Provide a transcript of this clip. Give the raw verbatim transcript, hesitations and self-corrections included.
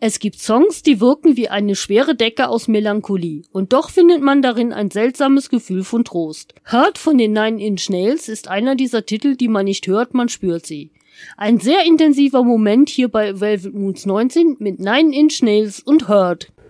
Es gibt Songs, die wirken wie eine schwere Decke aus Melancholie, und doch findet man darin ein seltsames Gefühl von Trost. Hurt von den Nine Inch Nails ist einer dieser Titel, die man nicht hört, man spürt sie. Ein sehr intensiver Moment hier bei Velvet Moons neunzehn mit Nine Inch Nails und Hurt.